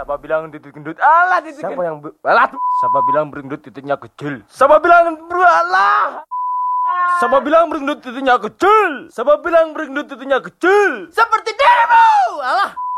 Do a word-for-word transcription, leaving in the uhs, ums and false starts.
Siapa bilang titik gendut? Alah titik Siapa gendut. yang be- alah tuh. Siapa bilang bergendut titiknya kecil? Siapa bilang beralah? Siapa bilang bergendut titiknya kecil? Siapa bilang bergendut titiknya kecil? Seperti dirimu. Alah.